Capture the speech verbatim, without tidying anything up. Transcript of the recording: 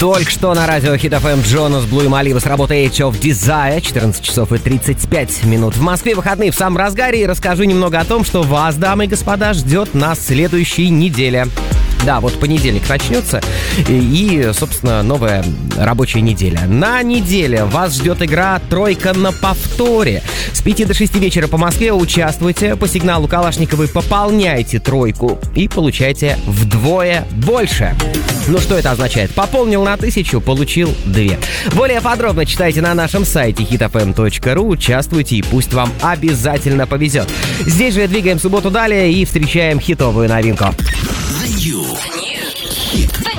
Только что на радио Hit эф эм Джонас Блу и Малива с работы Age of Desire. четырнадцать часов и тридцать пять минут. В Москве выходные в самом разгаре. И расскажу немного о том, что вас, дамы и господа, ждет на следующей неделе. Да, вот понедельник начнется, и, собственно, новая рабочая неделя. На неделе вас ждет игра «Тройка на повторе». С пяти до шести вечера по Москве участвуйте. По сигналу Калашниковой пополняйте тройку и получайте вдвое больше. Ну, что это означает? Пополнил на тысячу, получил две. Более подробно читайте на нашем сайте хит эф эм точка ру. Участвуйте, и пусть вам обязательно повезет. Здесь же двигаем субботу далее и встречаем хитовую новинку. The New Hit